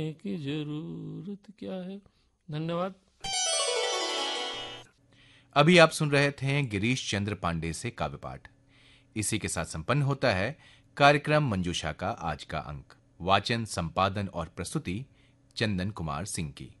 की जरूरत क्या है। धन्यवाद। अभी आप सुन रहे थे गिरीश चंद्र पांडे से काव्य पाठ। इसी के साथ संपन्न होता है कार्यक्रम मंजूषा का आज का अंक। वाचन, संपादन और प्रस्तुति चंदन कुमार सिंह की।